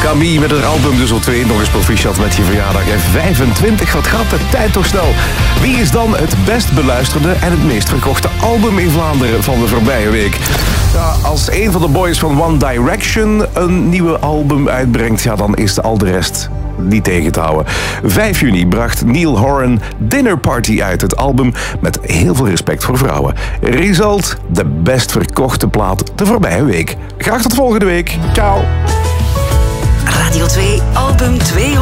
Camille met het album Dus al 2. Nog eens proficiat met je verjaardag. En 25, wat gaat de tijd toch snel. Wie is dan het best beluisterde en het meest verkochte album in Vlaanderen van de voorbije week? Ja, als een van de boys van One Direction een nieuwe album uitbrengt, ja, dan is al de rest niet tegen te houden. 5 juni bracht Neil Horan Dinner Party uit. Het album met heel veel respect voor vrouwen. Result, de best verkochte plaat de voorbije week. Graag tot volgende week. Ciao. Radio 2, album 200.